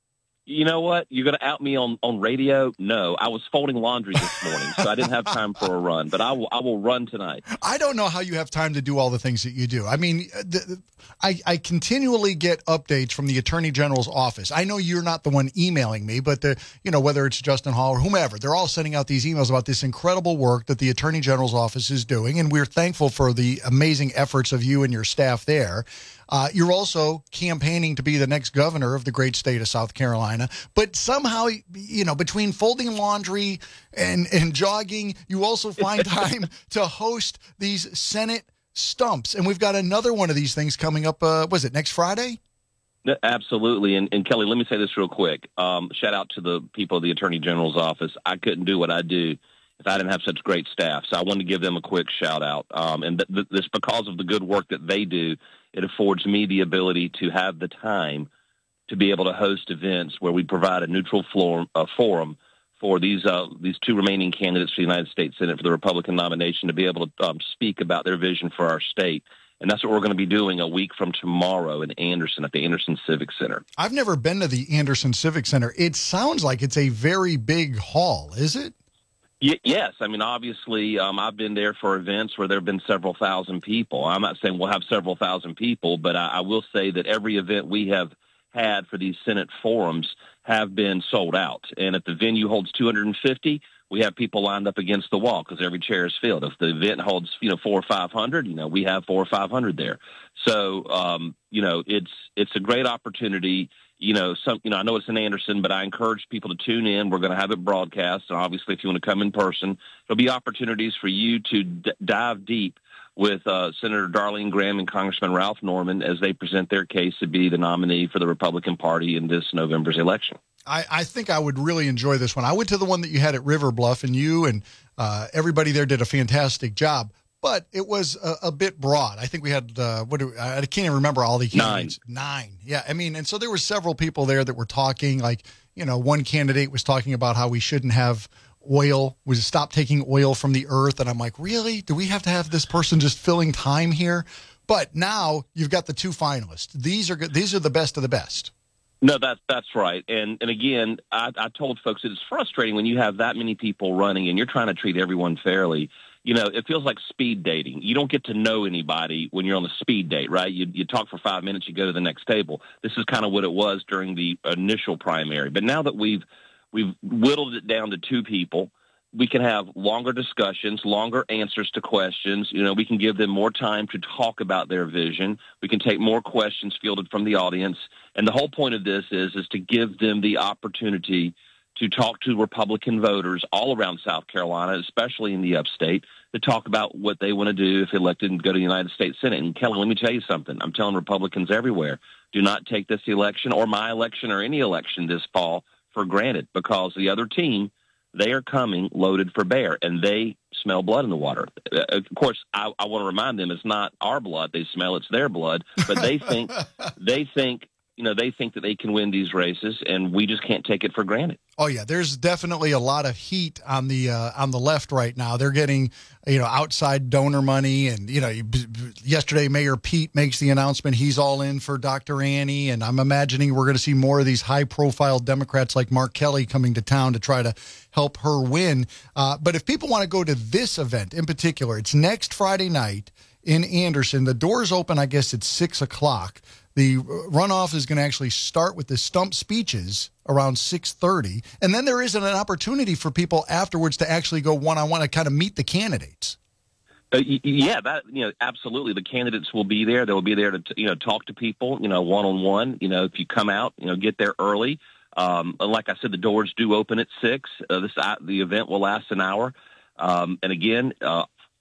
You know what? You're going to out me on, on radio? No. I was folding laundry this morning, so I didn't have time for a run. But I will, I will run tonight. I don't know how you have time to do all the things that you do. I mean, the, the, I, I continually get updates from the Attorney General's office. I know you're not the one emailing me, but the, you know, whether it's Justin Hall or whomever, they're all sending out these emails about this incredible work that the Attorney General's office is doing. And we're thankful for the amazing efforts of you and your staff there. Uh, you're also campaigning to be the next governor of the great state of South Carolina. But somehow, you know, between folding laundry and, and jogging, you also find time to host these Senate stumps. And we've got another one of these things coming up. Uh, was it next Friday? Absolutely. And, and Kelly, let me say this real quick. Um, shout out to the people of the Attorney General's office. I couldn't do what I do if I didn't have such great staff. So I wanted to give them a quick shout out. Um, and th- th- this because of the good work that they do, it affords me the ability to have the time to be able to host events where we provide a neutral floor, uh, forum for these uh, these two remaining candidates for the United States Senate for the Republican nomination to be able to um, speak about their vision for our state. And that's what we're going to be doing a week from tomorrow in Anderson at the Anderson Civic Center. I've never been to the Anderson Civic Center. It sounds like it's a very big hall, is it? Y- yes. I mean, obviously, um, I've been there for events where there have been several thousand people. I'm not saying we'll have several thousand people, but I, I will say that every event we have had for these Senate forums have been sold out. And if the venue holds two hundred fifty, we have people lined up against the wall because every chair is filled. If the event holds, you know, four or five hundred, you know, we have four or five hundred there. So, um, you know, it's it's a great opportunity. You know, some, you know, I know it's in Anderson, but I encourage people to tune in. We're going to have it broadcast. And obviously, if you want to come in person, there'll be opportunities for you to d- dive deep with uh, Senator Darlene Graham and Congressman Ralph Norman as they present their case to be the nominee for the Republican Party in this November's election. I, I think I would really enjoy this one. I went to the one that you had at River Bluff, and you and uh, everybody there did a fantastic job. But it was a, a bit broad. I think we had, uh, what do, I can't even remember all the candidates. Nine. Nine. Yeah. I mean, and so there were several people there that were talking, like, you know, one candidate was talking about how we shouldn't have oil, we should stop taking oil from the earth. And I'm like, really? Do we have to have this person just filling time here? But now you've got the two finalists. These are good. These are the best of the best. No, that's that's right. And and again, I, I told folks it's frustrating when you have that many people running and you're trying to treat everyone fairly. You know, it feels like speed dating. You don't get to know anybody when you're on the speed date, right? You you talk for five minutes, you go to the next table. This is kind of what it was during the initial primary. But now that we've we've whittled it down to two people, we can have longer discussions, longer answers to questions. You know, we can give them more time to talk about their vision. We can take more questions fielded from the audience. And the whole point of this is, is to give them the opportunity to talk to Republican voters all around South Carolina, especially in the upstate, to talk about what they want to do if elected and go to the United States Senate. And Kelly, let me tell you something. I'm telling Republicans everywhere, do not take this election or my election or any election this fall for granted, because the other team, they are coming loaded for bear, and they smell blood in the water. Uh, of course, I, I want to remind them it's not our blood they smell; it's their blood. But they think, they think, you know, they think that they can win these races, and we just can't take it for granted. Oh yeah, there's definitely a lot of heat on the uh, on the left right now. They're getting, you know, outside donor money, and you know, yesterday Mayor Pete makes the announcement he's all in for Doctor Annie, and I'm imagining we're going to see more of these high-profile Democrats like Mark Kelly coming to town to try to help her win. Uh, but if people want to go to this event in particular, it's next Friday night in Anderson. The doors open, I guess, at six o'clock. The runoff is going to actually start with the stump speeches around six thirty, and then there is an opportunity for people afterwards to actually go one-on-one to kind of meet the candidates. Uh, yeah, that you know, absolutely. The candidates will be there. They'll be there to you know talk to people, you know, one-on-one. You know, if you come out, you know, get there early. Um, like I said, the doors do open at six. Uh, this uh, the event will last an hour, um, and again. Uh,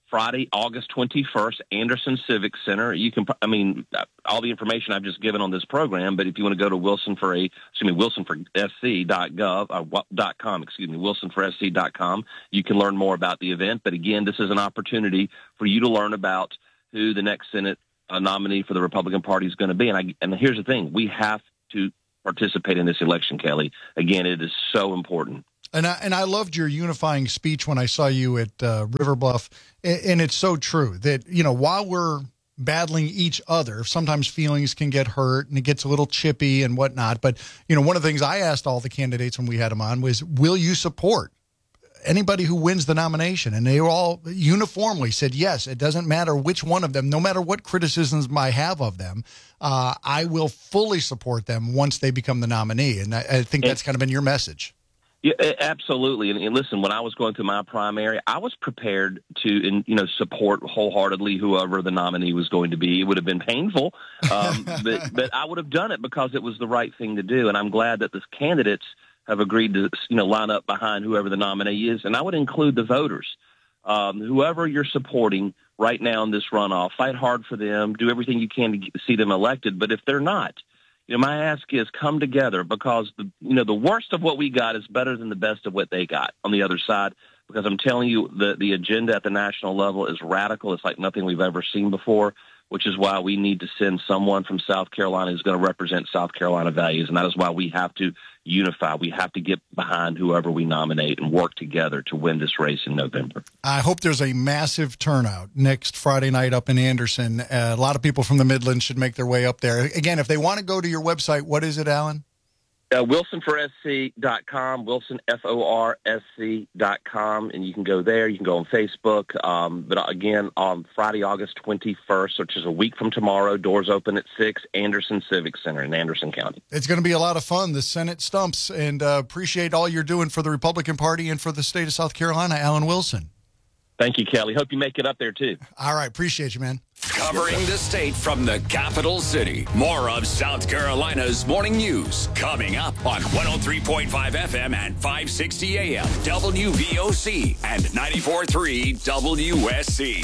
Friday, August twenty-first, Anderson Civic Center. You can, I mean, all the information I've just given on this program, but if you want to go to Wilson for a, excuse me, wilson for s c dot gov, uh, dot com, excuse me, wilson for s c dot com, you can learn more about the event. But again, this is an opportunity for you to learn about who the next Senate uh, nominee for the Republican Party is going to be. And I, and here's the thing, we have to participate in this election, Kelly. Again, it is so important. And I, and I loved your unifying speech when I saw you at uh, River Bluff. And it's so true that, you know, while we're battling each other, sometimes feelings can get hurt and it gets a little chippy and whatnot. But, you know, one of the things I asked all the candidates when we had them on was, will you support anybody who wins the nomination? And they all uniformly said, yes, it doesn't matter which one of them, no matter what criticisms I have of them, uh, I will fully support them once they become the nominee. And I, I think that's kind of been your message. Yeah, absolutely. And, and listen, when I was going through my primary, I was prepared to, and, you know, support wholeheartedly whoever the nominee was going to be. It would have been painful, um, but, but I would have done it because it was the right thing to do. And I'm glad that the candidates have agreed to, you know, line up behind whoever the nominee is. And I would include the voters. Um, whoever you're supporting right now in this runoff, fight hard for them, do everything you can to see them elected. But if they're not, you know, my ask is come together, because the, you know, the worst of what we got is better than the best of what they got on the other side. Because I'm telling you, the, the agenda at the national level is radical. It's like nothing we've ever seen before, which is why we need to send someone from South Carolina who's going to represent South Carolina values. And that is why we have to unify. We have to get behind whoever we nominate and work together to win this race in November. I hope there's a massive turnout next Friday night up in Anderson. Uh, a lot of people from the Midlands should make their way up there. Again, if they want to go to your website, what is it, Alan? Uh, wilson for s c dot com, Wilson, F O R S C dot com, and you can go there. You can go on Facebook. Um, but again, on Friday, August twenty-first, which is a week from tomorrow, doors open at six, Anderson Civic Center in Anderson County. It's going to be a lot of fun, the Senate stumps, and uh, appreciate all you're doing for the Republican Party and for the state of South Carolina, Alan Wilson. Thank you, Kelly. Hope you make it up there, too. All right. Appreciate you, man. Covering the state from the capital city. More of South Carolina's morning news coming up on one oh three point five F M and five sixty A M W V O C and ninety-four point three W S C.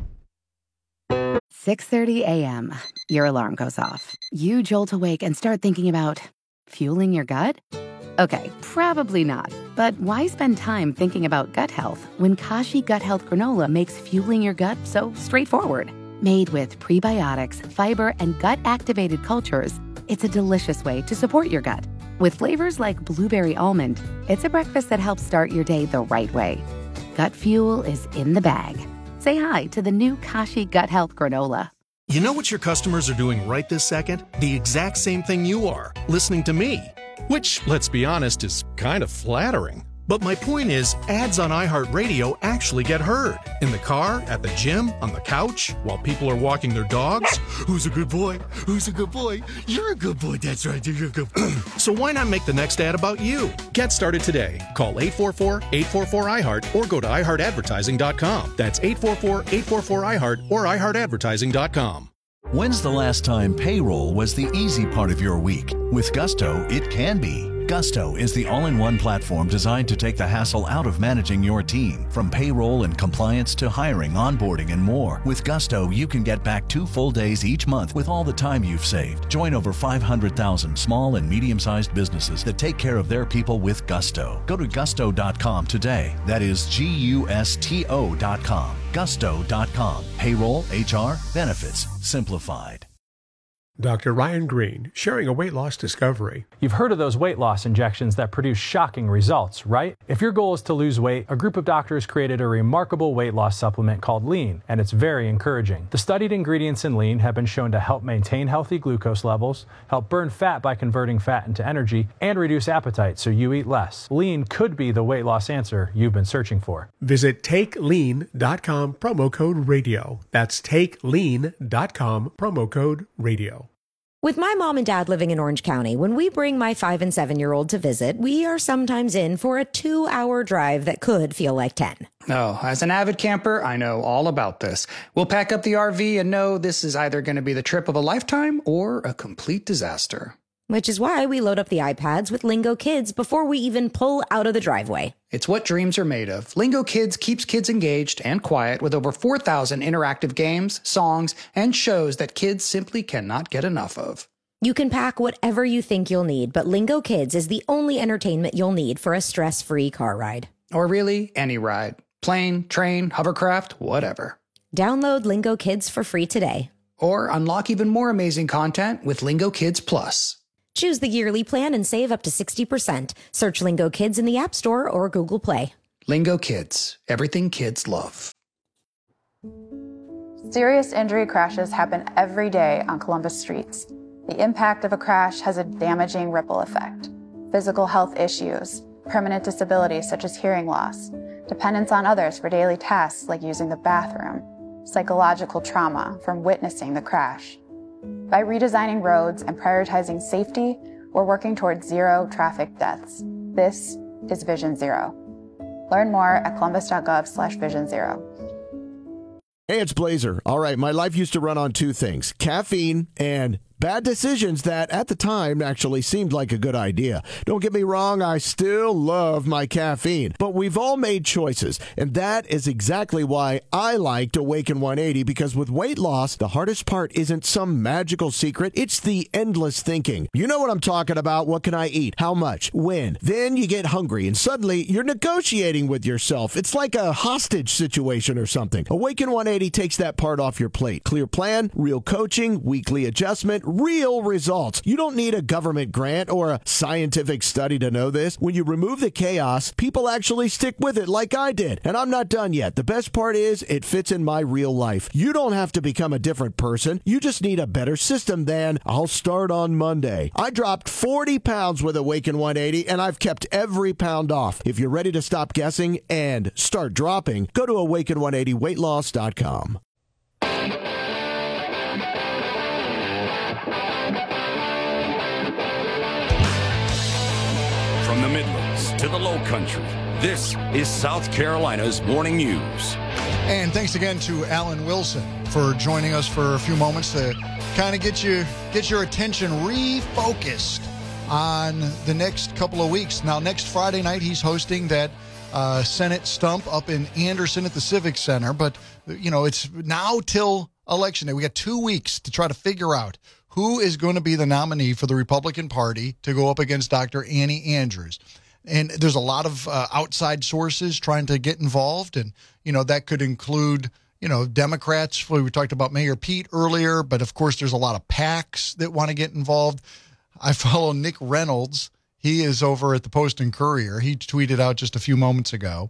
six thirty A M Your alarm goes off. You jolt awake and start thinking about fueling your gut? Okay, probably not. But why spend time thinking about gut health when Kashi Gut Health Granola makes fueling your gut so straightforward? Made with prebiotics, fiber, and gut-activated cultures, it's a delicious way to support your gut. With flavors like blueberry almond, it's a breakfast that helps start your day the right way. Gut fuel is in the bag. Say hi to the new Kashi Gut Health Granola. You know what your customers are doing right this second? The exact same thing you are, listening to me. Which, let's be honest, is kind of flattering. But my point is, ads on iHeartRadio actually get heard. In the car, at the gym, on the couch, while people are walking their dogs. Who's a good boy? Who's a good boy? You're a good boy. That's right. You're a good boy. So why not make the next ad about you? Get started today. Call eight four four, eight four four, I heart or go to i heart advertising dot com. That's eight four four, eight four four, I heart or i heart advertising dot com. When's the last time payroll was the easy part of your week? With Gusto, it can be. Gusto is the all-in-one platform designed to take the hassle out of managing your team. From payroll and compliance to hiring, onboarding, and more. With Gusto, you can get back two full days each month with all the time you've saved. Join over five hundred thousand small and medium-sized businesses that take care of their people with Gusto. Go to gusto dot com today. That is G U S T O dot com. gusto dot com. Payroll, H R, benefits, simplified. Doctor Ryan Green, sharing a weight loss discovery. You've heard of those weight loss injections that produce shocking results, right? If your goal is to lose weight, a group of doctors created a remarkable weight loss supplement called Lean, and it's very encouraging. The studied ingredients in Lean have been shown to help maintain healthy glucose levels, help burn fat by converting fat into energy, and reduce appetite so you eat less. Lean could be the weight loss answer you've been searching for. Visit take lean dot com, promo code radio. That's take lean dot com, promo code radio. With my mom and dad living in Orange County, when we bring my five and seven-year-old to visit, we are sometimes in for a two-hour drive that could feel like ten. Oh, as an avid camper, I know all about this. We'll pack up the R V and know this is either going to be the trip of a lifetime or a complete disaster. Which is why we load up the iPads with Lingo Kids before we even pull out of the driveway. It's what dreams are made of. Lingo Kids keeps kids engaged and quiet with over four thousand interactive games, songs, and shows that kids simply cannot get enough of. You can pack whatever you think you'll need, but Lingo Kids is the only entertainment you'll need for a stress-free car ride. Or really, any ride. Plane, train, hovercraft, whatever. Download Lingo Kids for free today. Or unlock even more amazing content with Lingo Kids Plus. Choose the yearly plan and save up to sixty percent. Search Lingo Kids in the App Store or Google Play. Lingo Kids. Everything kids love. Serious injury crashes happen every day on Columbus streets. The impact of a crash has a damaging ripple effect. Physical health issues, permanent disabilities such as hearing loss, dependence on others for daily tasks like using the bathroom, psychological trauma from witnessing the crash. By redesigning roads and prioritizing safety, we're working towards zero traffic deaths. This is Vision Zero. Learn more at columbus.gov slash vision zero. Hey, it's Blazer. All right, my life used to run on two things, caffeine and bad decisions that at the time actually seemed like a good idea. Don't get me wrong, I still love my caffeine, but we've all made choices, and that is exactly why I liked Awaken one eighty, because with weight loss, the hardest part isn't some magical secret, it's the endless thinking. You know what I'm talking about. What can I eat? How much? When? Then you get hungry, and suddenly you're negotiating with yourself. It's like a hostage situation or something. Awaken one eighty takes that part off your plate. Clear plan, real coaching, weekly adjustment, real results. You don't need a government grant or a scientific study to know this. When you remove the chaos, people actually stick with it like I did. And I'm not done yet. The best part is it fits in my real life. You don't have to become a different person. You just need a better system than I'll start on Monday. I dropped forty pounds with Awaken one eighty, and I've kept every pound off. If you're ready to stop guessing and start dropping, go to awaken one eighty weight loss dot com. From the Midlands to the Low Country, this is South Carolina's Morning News. And thanks again to Alan Wilson for joining us for a few moments to kind of get you get your attention refocused on the next couple of weeks. Now, next Friday night, he's hosting that uh, Senate stump up in Anderson at the Civic Center. But, you know, it's now till Election Day. We got two weeks to try to figure out who is going to be the nominee for the Republican Party to go up against Doctor Annie Andrews. And there's a lot of uh, outside sources trying to get involved. And, you know, that could include, you know, Democrats. We talked about Mayor Pete earlier, but of course there's a lot of PACs that want to get involved. I follow Nick Reynolds. He is over at the Post and Courier. He tweeted out just a few moments ago.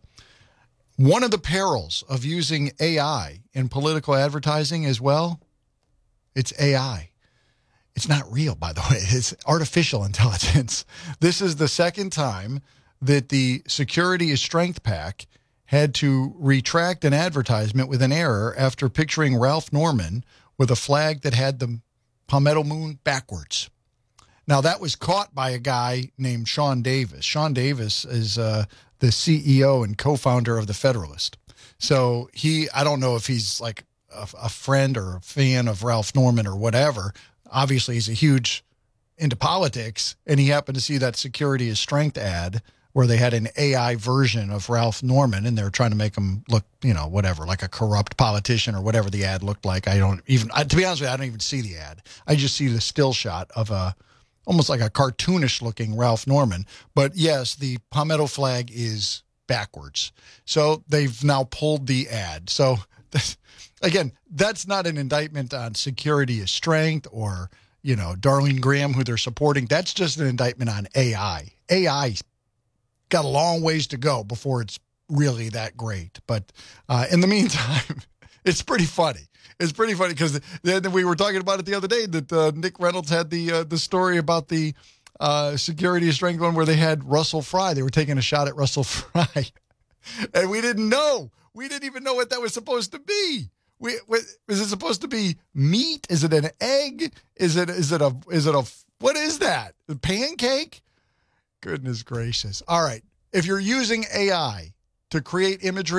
One of the perils of using A I in political advertising as well, it's A I. It's not real, by the way. It's artificial intelligence. This is the second time that the Security is Strength PAC had to retract an advertisement with an error after picturing Ralph Norman with a flag that had the Palmetto Moon backwards. Now, that was caught by a guy named Sean Davis. Sean Davis is uh, the C E O and co-founder of The Federalist. So he, I don't know if he's like a, a friend or a fan of Ralph Norman or whatever. Obviously, he's a huge into politics, and he happened to see that Security is Strength ad where they had an A I version of Ralph Norman, and they were trying to make him look, you know, whatever, like a corrupt politician or whatever the ad looked like. I don't even, I, to be honest with you, I don't even see the ad. I just see the still shot of a, almost like a cartoonish looking Ralph Norman. But yes, the Palmetto flag is backwards. So they've now pulled the ad. So this, again, that's not an indictment on Security is Strength or, you know, Darlene Graham, who they're supporting. That's just an indictment on A I. A I got a long ways to go before it's really that great. But uh, in the meantime, it's pretty funny. It's pretty funny because then we were talking about it the other day that uh, Nick Reynolds had the uh, the story about the uh, Security is Strength one where they had Russell Fry. They were taking a shot at Russell Fry. And we didn't know. We didn't even know what that was supposed to be. We, is it supposed to be meat? Is it an egg? Is it is it a is it a what is that? A pancake? Goodness gracious! All right, if you're using A I to create imagery,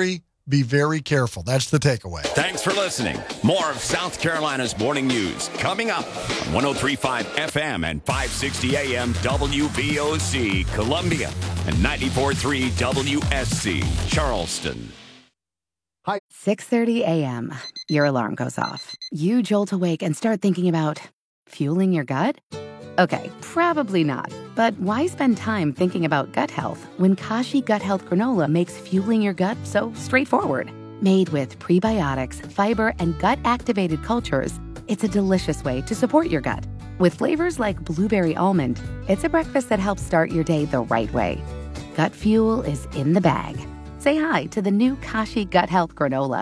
Be very careful. That's the takeaway. Thanks for listening. More of South Carolina's morning news coming up on one oh three point five F M and five sixty A M W V O C Columbia and ninety-four point three W S C Charleston. Hi. six thirty A M. Your alarm goes off. You jolt awake and start thinking about fueling your gut? Okay, probably not. But why spend time thinking about gut health when Kashi Gut Health Granola makes fueling your gut so straightforward? Made with prebiotics, fiber, and gut-activated cultures, it's a delicious way to support your gut. With flavors like blueberry almond, it's a breakfast that helps start your day the right way. Gut fuel is in the bag. Say hi to the new Kashi Gut Health Granola.